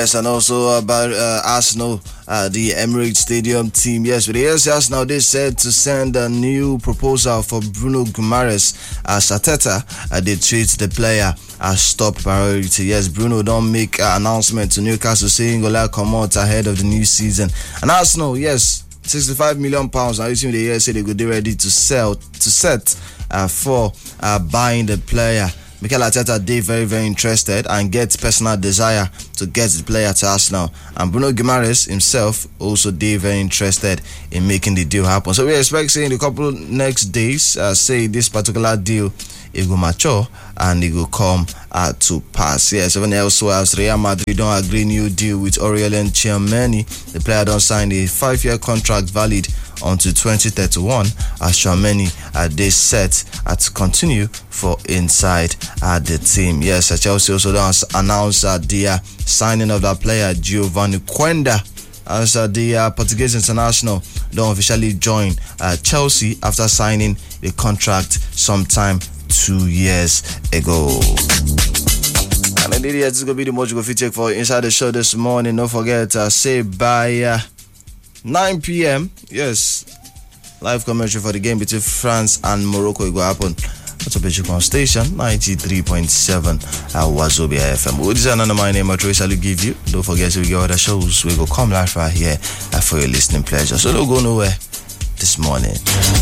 Yes, and also about Arsenal, the Emirates Stadium team. Yes, with the Arsenal, they said to send a new proposal for Bruno Guimaraes as Arteta. They treat the player as top priority. Yes, Bruno don't make an announcement to Newcastle saying Gola come out ahead of the new season. And Arsenal, yes, £65 million. Now you see the say they go be ready to set for buying the player. Mikel Arteta they very, very interested and gets personal desire to get the player to Arsenal. And Bruno Guimaraes himself also they very interested in making the deal happen. So we expect saying a couple next days, say this particular deal it will mature and it will come to pass. Yes, even elsewhere, Real Madrid don't agree new deal with Aurelien Tchouameni. The player don't sign a 5-year contract valid until 2031 as Tchouameni they set to continue for inside the team. Yes, Chelsea also don't announce the signing of that player Giovanni Quenda as the Portuguese international don't officially join Chelsea after signing the contract sometime 2 years ago. And indeed, it's going to be the most you check for inside the show this morning. Don't forget, say by 9 p.m. Yes, live commentary for the game between France and Morocco. It will happen at Opechukon Station 93.7 Wazobia FM. This is another my name. I shall give you. Don't forget to get other shows. We go come live right here for your listening pleasure. So don't go nowhere this morning.